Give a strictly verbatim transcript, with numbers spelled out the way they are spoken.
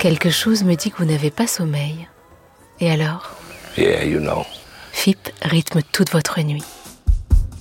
Quelque chose me dit que vous n'avez pas sommeil. Et alors ? Yeah, you know. F I P rythme toute votre nuit.